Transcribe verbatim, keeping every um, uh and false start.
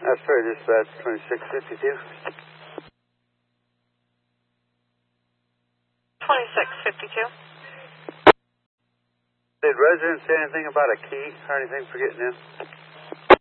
That's fair, dispatch twenty-six fifty-two. twenty-six fifty-two. Did residents say anything about a key or anything for getting in?